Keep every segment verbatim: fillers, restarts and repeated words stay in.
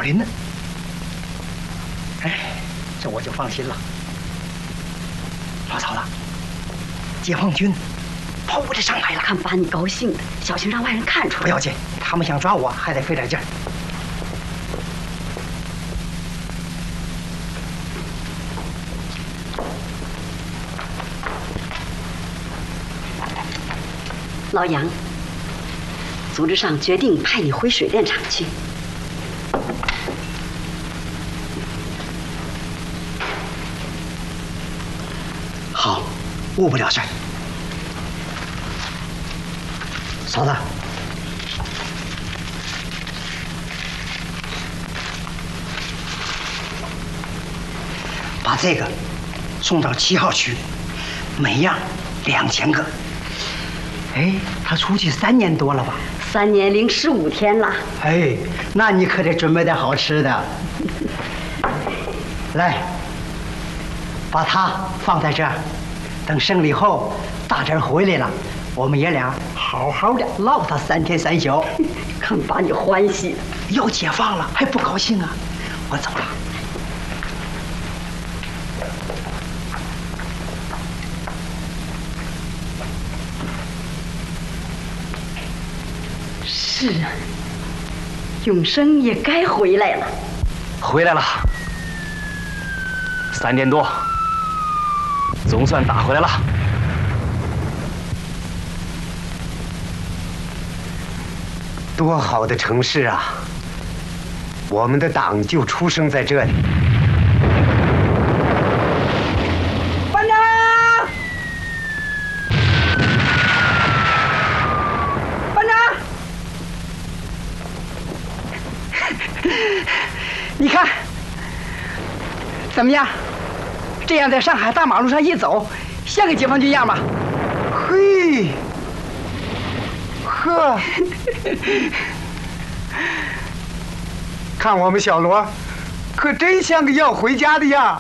人呢？哎，这我就放心了。老曹了，解放军跑我这上来了， 看把你高兴的，小心让外人看出来。 不要紧，他们想抓我还得费点劲儿。 老杨，组织上决定派你回水炼厂去。 好，误不了事儿。嫂子，把这个送到七号区，每样两千个。哎，他出去三年多了吧？ 三年零十五天了。 哎，那你可得准备点好吃的。来，把它放在这儿，等胜利后大侄回来了，我们爷俩好好的唠他三天三宿。 看把你欢喜的， 要解放了还不高兴啊？我走了。 是啊，永生也该回来了。 回来了，三点多，总算打回来了。 多好的城市啊！我们的党就出生在这里。 班长，班长，你看怎么样？这样在上海大马路上一走，像个解放军样吧？嘿，呵。 看我们小罗，可真像个要回家的样。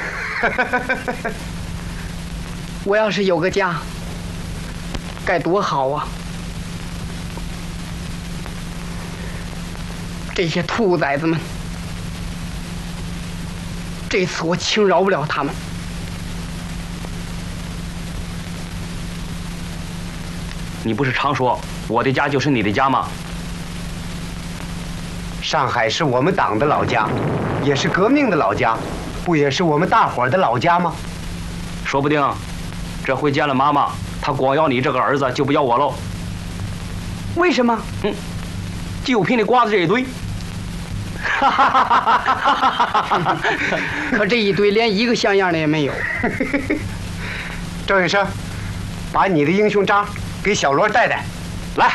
我要是有个家，该多好啊！这些兔崽子们，这次我轻饶不了他们。 你不是常说我的家就是你的家吗？ 上海是我们党的老家，也是革命的老家，不也是我们大伙儿的老家吗？ 说不定这回见了妈妈，她光要你这个儿子，就不要我喽。 为什么？ 嗯，就凭你瓜子这一堆。 可这一堆连一个像样的也没有。 赵医生，把你的英雄章给小罗带带，来。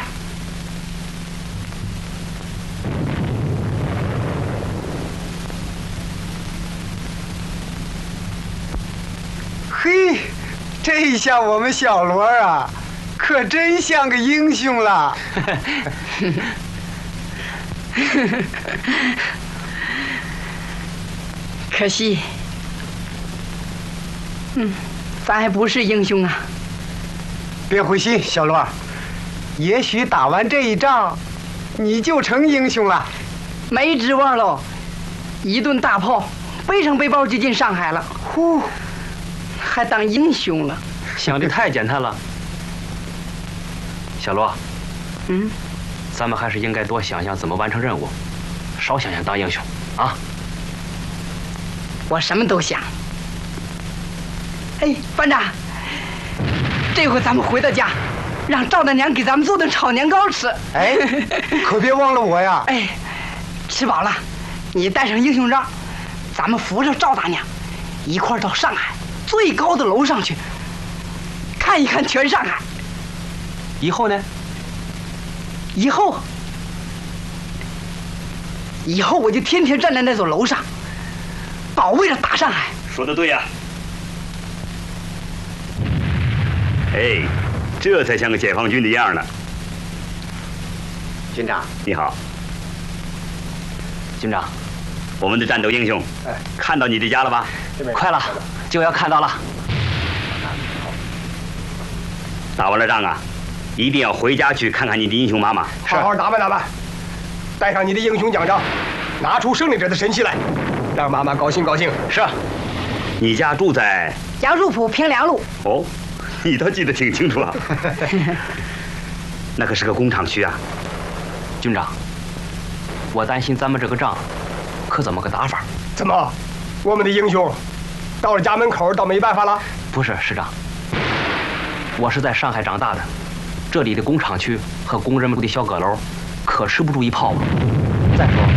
嘿，这下我们小罗啊，可真像个英雄了。 可惜，嗯，咱还不是英雄啊。 别灰心，小罗，也许打完这一仗，你就成英雄了。 没指望喽，一顿大炮，背上背包就进上海了。呼，还当英雄了？ 想的太简单了。小罗， 嗯， 咱们还是应该多想想怎么完成任务，少想想当英雄啊。 我什么都想。哎，班长，这回咱们回到家，让赵大娘给咱们做顿炒年糕吃。 哎，可别忘了我呀！ 哎，吃饱了，你带上英雄章，咱们扶着赵大娘，一块儿到上海最高的楼上去，看一看全上海。 以后呢？ 以后，以后我就天天站在那座楼上，保卫着大上海。 说得对呀、啊！哎，这才像个解放军的样呢。 军长， 你好。 军长， 我们的战斗英雄， 哎， 看到你的家了吧？ 快了，就要看到了。 打完了仗啊，一定要回家去看看你的英雄妈妈。 好好打扮打扮，带上你的英雄奖章， 拿出胜利者的神气来，让妈妈高兴高兴。 是。 你家住在杨树浦平凉路。 哦，你倒记得挺清楚了。那可是个工厂区啊。 军长，我担心咱们这个仗可怎么个打法？ 怎么，我们的英雄到了家门口倒没办法了？ 不是，师长，我是在上海长大的，这里的工厂区和工人们的小阁楼，可吃不住一炮啊。再说，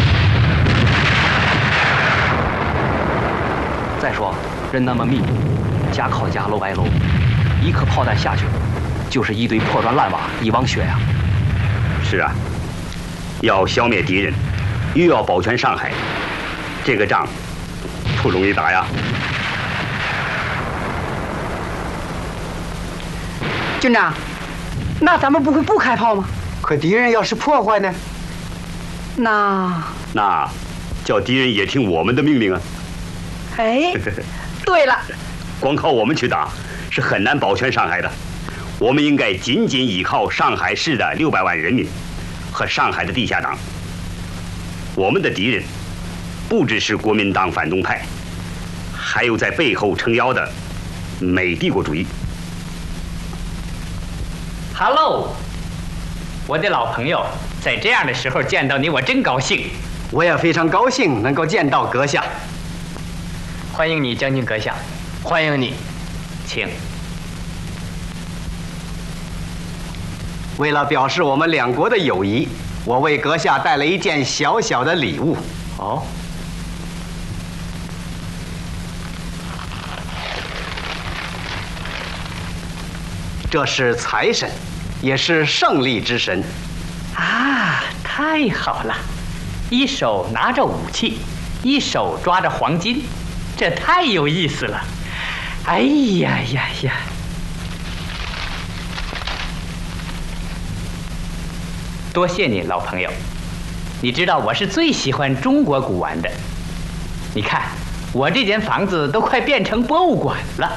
再说人那么密，家靠家，楼挨楼，一颗炮弹下去，就是一堆破砖烂瓦，一汪血呀。 是啊，要消灭敌人，又要保全上海，这个仗不容易打呀。 军长，那咱们不会不开炮吗？ 可敌人要是破坏呢？ 那那叫敌人也听我们的命令啊。 哎，对了， 光靠我们去打是很难保全上海的。我们应该紧紧依靠上海市的六百万人民和上海的地下党。我们的敌人不只是国民党反动派，还有在背后撑腰的美帝国主义。 Hello， 我的老朋友，在这样的时候见到你，我真高兴。 我也非常高兴能够见到阁下。 欢迎你，将军阁下。欢迎你，请。 为了表示我们两国的友谊，我为阁下带了一件小小的礼物。 哦。 这是财神，也是胜利之神。 啊，太好了！一手拿着武器，一手抓着黄金，这太有意思了。哎呀呀呀！多谢你，老朋友。你知道我是最喜欢中国古玩的。你看，我这间房子都快变成博物馆了。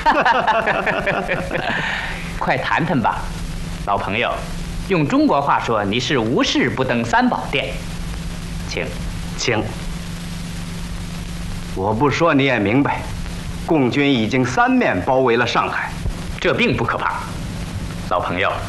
快谈谈吧，老朋友。用中国话说，你是无事不登三宝殿。请， 请。我不说你也明白，共军已经三面包围了上海。 这并不可怕，老朋友。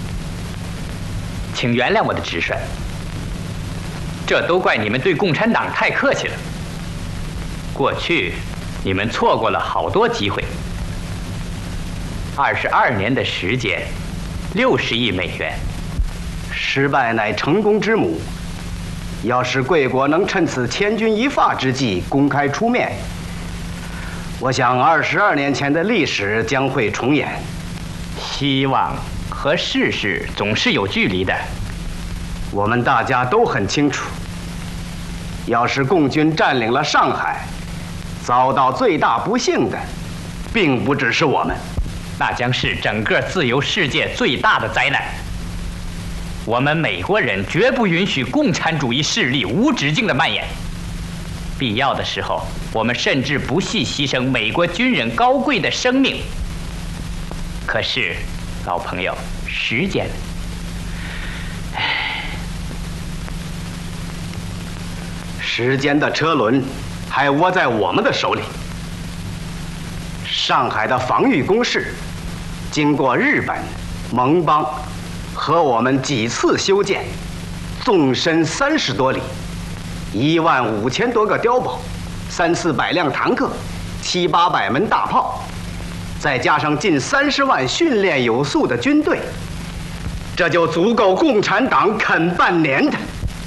请原谅我的直率，这都怪你们对共产党太客气了。过去，你们错过了好多机会。二十二年的时间，六十亿美元， 失败乃成功之母。要是贵国能趁此千钧一发之际公开出面，我想二十二年前的历史将会重演。 希望和事实总是有距离的， 我们大家都很清楚。要是共军占领了上海，遭到最大不幸的，并不只是我们， 那将是整个自由世界最大的灾难。我们美国人绝不允许共产主义势力无止境的蔓延。必要的时候，我们甚至不惜牺牲美国军人高贵的生命。可是，老朋友，时间，唉， 时间的车轮还握在我们的手里。上海的防御工事，经过日本、盟邦和我们几次修建，纵深三十多里，一万五千多个碉堡，三四百辆坦克，七八百门大炮。再加上近三十万训练有素的军队，这就足够共产党啃半年的。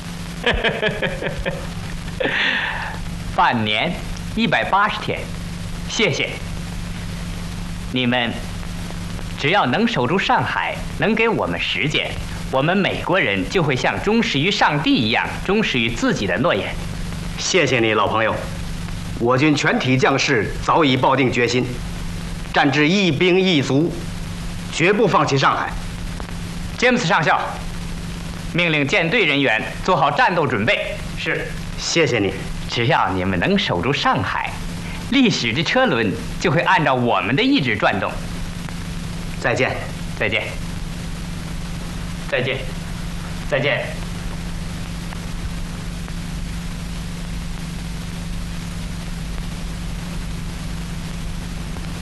半年，一百八十天，谢谢。你们只要能守住上海，能给我们时间，我们美国人就会像忠实于上帝一样，忠实于自己的诺言。 谢谢你，老朋友。我军全体将士早已抱定决心。战至一兵一卒，绝不放弃上海。 詹姆斯上校，命令舰队人员做好战斗准备。是， 谢谢你。 只要你们能守住上海，历史的车轮就会按照我们的意志转动。 再见， 再见，再见，再见。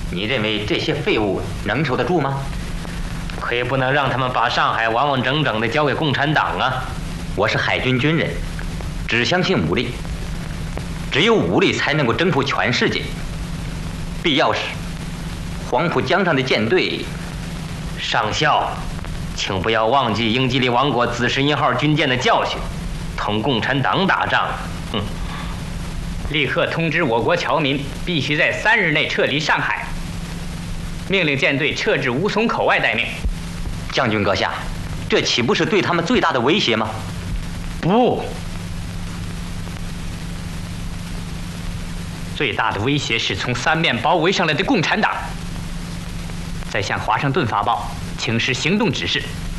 你认为这些废物能守得住吗？可也不能让他们把上海完完整整的交给共产党啊！我是海军军人，只相信武力，只有武力才能够征服全世界。必要时，黄浦江上的舰队，上校，请不要忘记英吉利王国紫石英号军舰的教训，同共产党打仗，哼！立刻通知我国侨民，必须在三日内撤离上海。命令舰队撤至吴淞口外待命。将军阁下，这岂不是对他们最大的威胁吗？不，最大的威胁是从三面包围上来的共产党。再向华盛顿发报，请示行动指示。